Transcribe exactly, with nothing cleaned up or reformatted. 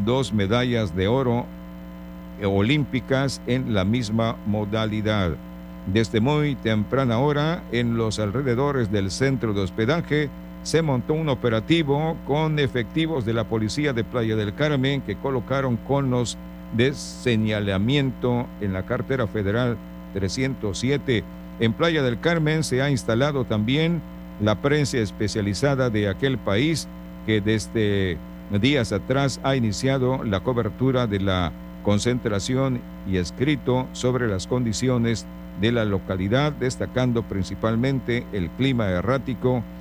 dos medallas de oro olímpicas en la misma modalidad. Desde muy temprana hora, en los alrededores del centro de hospedaje, se montó un operativo con efectivos de la policía de Playa del Carmen que colocaron conos de señalamiento en la carretera federal trescientos siete. En Playa del Carmen se ha instalado también la prensa especializada de aquel país que desde días atrás ha iniciado la cobertura de la concentración y escrito sobre las condiciones de la localidad, destacando principalmente el clima errático